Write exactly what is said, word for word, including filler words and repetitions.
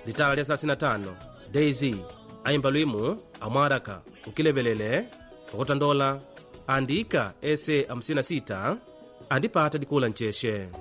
litala lya thelathini na tano Daisy ayimba lwimu amwaraka ukilevelele okutandola andika ese hamsini na sita andipata dikula ncheshe.